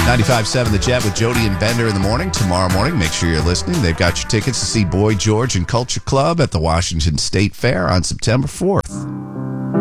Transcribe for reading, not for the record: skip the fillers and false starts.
95.7 The Jet with Jody and Bender in the morning. Tomorrow morning, make sure you're listening. They've got your tickets to see Boy George and Culture Club at the Washington State Fair on September 4th.